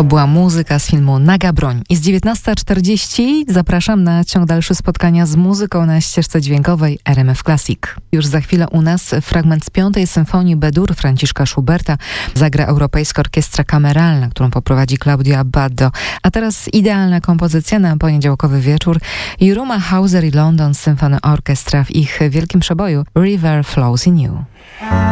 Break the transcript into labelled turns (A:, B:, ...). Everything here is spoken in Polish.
A: To była muzyka z filmu Naga Broń. Jest 19:40. Zapraszam na ciąg dalszy spotkania z muzyką na ścieżce dźwiękowej RMF Classic. Już za chwilę u nas fragment z 5. symfonii B-dur Franciszka Schuberta. Zagra Europejska Orkiestra Kameralna, którą poprowadzi Claudio Abbado. A teraz idealna kompozycja na poniedziałkowy wieczór. Jeruma Hauser i London Symphony Orchestra w ich wielkim przeboju River Flows in You.